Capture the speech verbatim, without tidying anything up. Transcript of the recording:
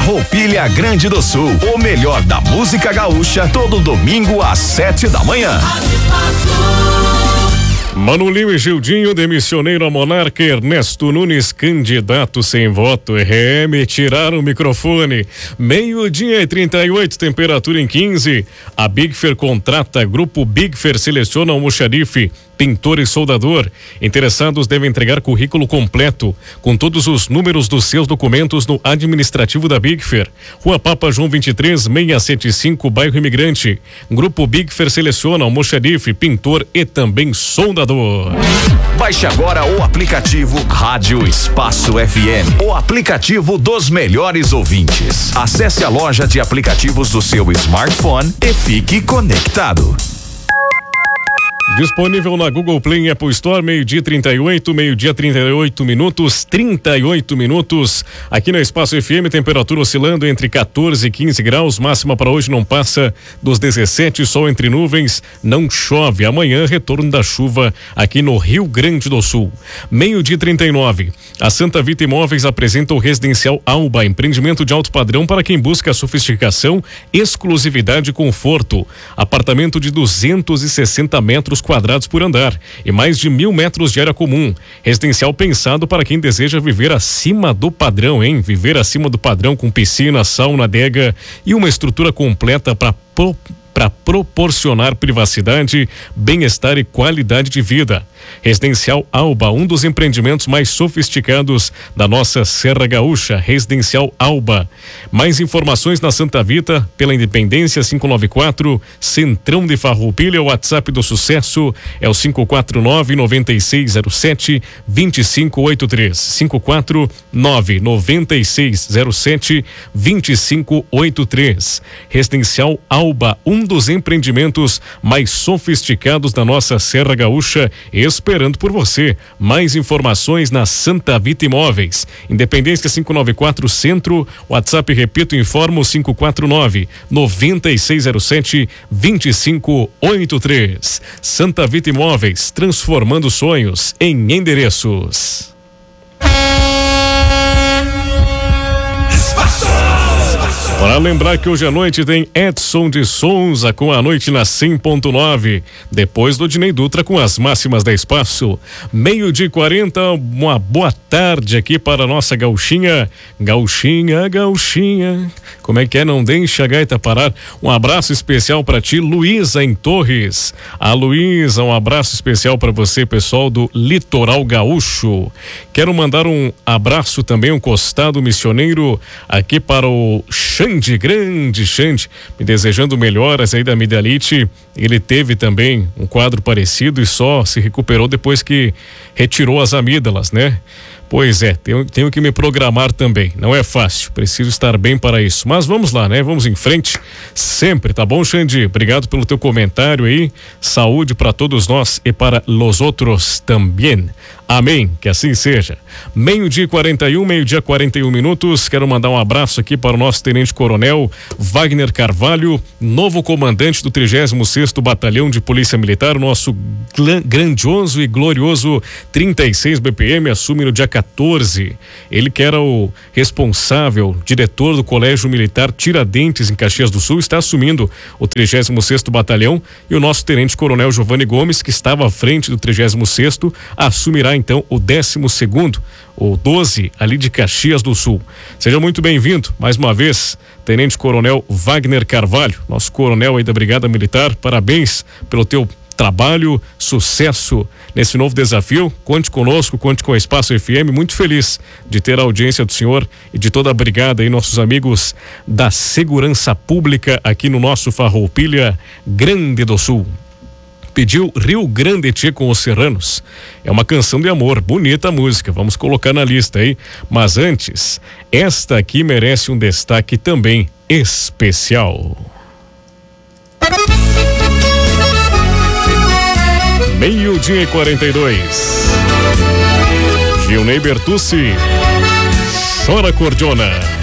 Farroupilha Grande do Sul, o melhor da música gaúcha, todo domingo às sete da manhã. Mano Lima e Gildinho, demissioneiro a monarca. Ernesto Nunes, candidato sem voto. É, me tiraram o microfone. Meio-dia e trinta e oito, temperatura em quinze. A Bigfer contrata, Grupo Bigfer seleciona almoxarife, pintor e soldador. Interessados devem entregar currículo completo, com todos os números dos seus documentos no administrativo da Bigfer. Rua Papa João vinte e três, seiscentos e setenta e cinco, Bairro Imigrante. Grupo Bigfer seleciona almoxarife, pintor e também soldador. Baixe agora o aplicativo Rádio Espaço F M, o aplicativo dos melhores ouvintes. Acesse a loja de aplicativos do seu smartphone e fique conectado. Disponível na Google Play e Apple Store, meio-dia trinta e oito, meio-dia trinta e oito minutos, trinta e oito minutos. Aqui no Espaço F M, temperatura oscilando entre quatorze e quinze graus, máxima para hoje não passa dos dezessete, sol entre nuvens, não chove. Amanhã, retorno da chuva aqui no Rio Grande do Sul. Meio-dia trinta e nove. A Santa Vita Imóveis apresenta o Residencial Alba, empreendimento de alto padrão para quem busca sofisticação, exclusividade e conforto. Apartamento de duzentos e sessenta metros quadrados por andar e mais de mil metros de área comum. Residencial pensado para quem deseja viver acima do padrão, hein? Viver acima do padrão com piscina, sauna, adega e uma estrutura completa para pro... para proporcionar privacidade, bem-estar e qualidade de vida. Residencial Alba, um dos empreendimentos mais sofisticados da nossa Serra Gaúcha. Residencial Alba. Mais informações na Santa Vita, pela Independência quinhentos e noventa e quatro, Centrão de Farroupilha. O WhatsApp do sucesso é o cinco quatro nove, nove seis zero sete, dois cinco oito três. cinco quatro nove, nove seis zero sete, dois cinco oito três. Residencial Alba, um dos empreendimentos mais sofisticados da nossa Serra Gaúcha, esperando por você. Mais informações na Santa Vita Imóveis. Independência quinhentos e noventa e quatro Centro, WhatsApp, repito, informo cinco quatro nove, nove seis zero sete, dois cinco oito três. Santa Vita Imóveis, transformando sonhos em endereços. Para lembrar que hoje à noite tem Edson de Souza com a noite na cem ponto nove. Depois do Dinei Dutra com as máximas da Espaço. Meio-dia e quarenta, uma boa tarde aqui para a nossa gauchinha. Gauchinha, gauchinha. Como é que é? Não deixa a gaita parar. Um abraço especial para ti, Luísa em Torres. A Luísa, um abraço especial para você, pessoal do Litoral Gaúcho. Quero mandar um abraço também, um costado missioneiro aqui para o Xande, grande Xande, me desejando melhoras aí da amidalite. Ele teve também um quadro parecido e só se recuperou depois que retirou as amígdalas, né? Pois é, tenho, tenho que me programar também. Não é fácil, preciso estar bem para isso. Mas vamos lá, né? Vamos em frente sempre, tá bom, Xande? Obrigado pelo teu comentário aí. Saúde para todos nós e para los outros também. Amém, que assim seja. Meio-dia quarenta e um, meio-dia quarenta e um minutos. Quero mandar um abraço aqui para o nosso Tenente Coronel Wagner Carvalho, novo comandante do trigésimo sexto Batalhão de Polícia Militar, o nosso grandioso e glorioso trinta e seis B P M, assume no dia quatorze. Ele que era o responsável, diretor do Colégio Militar Tiradentes em Caxias do Sul, está assumindo o trigésimo sexto Batalhão, e o nosso Tenente Coronel Giovanni Gomes, que estava à frente do trigésimo sexto, assumirá então o décimo segundo, o doze, ali de Caxias do Sul. Seja muito bem-vindo, mais uma vez, Tenente Coronel Wagner Carvalho, nosso coronel aí da Brigada Militar. Parabéns pelo teu trabalho, sucesso nesse novo desafio. Conte conosco, conte com a Espaço F M. Muito feliz de ter a audiência do senhor e de toda a brigada aí, nossos amigos da Segurança Pública aqui no nosso Farroupilha Grande do Sul. Pediu Rio Grande Tchê com os Serranos. É uma canção de amor, bonita a música, vamos colocar na lista aí. Mas antes, esta aqui merece um destaque também especial. Meio-dia e quarenta e dois. Gilney Bertucci, Chora Cordiona.